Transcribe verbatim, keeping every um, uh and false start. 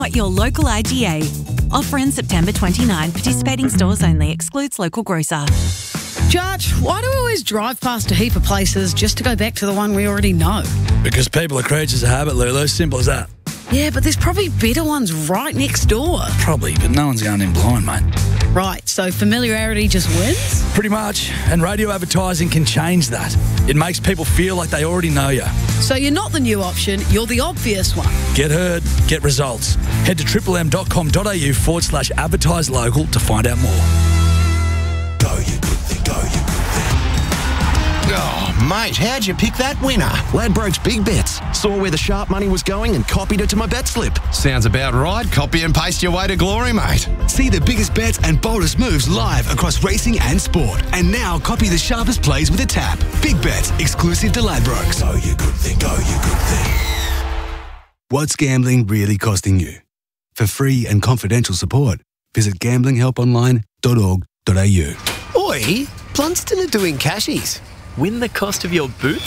At your local I G A. Offer in September twenty-ninth. Participating stores only. Excludes local grocer. Judge, why do we always drive past a heap of places just to go back to the one we already know? Because people are creatures of habit, Lulu. Simple as that. Yeah, but there's probably better ones right next door. Probably, but no one's going in blind, mate. Right, so familiarity just wins? Pretty much. And radio advertising can change that. It makes people feel like they already know you. So you're not the new option, you're the obvious one. Get heard, get results. Head to triple m dot com dot a u forward slash advertise local to find out more. Go, you good thing, go, you good thing. Oh, mate, how'd you pick that winner? Ladbrokes Big Bets. Saw where the sharp money was going and copied it to my bet slip. Sounds about right. Copy and paste your way to glory, mate. See the biggest bets and boldest moves live across racing and sport. And now copy the sharpest plays with a tap. Big Bets, exclusive to Ladbrokes. Go, you good thing, go, you good thing. What's gambling really costing you? For free and confidential support, visit gambling help online dot org dot a u. Oi, Blunston are doing cashies. Win the cost of your boots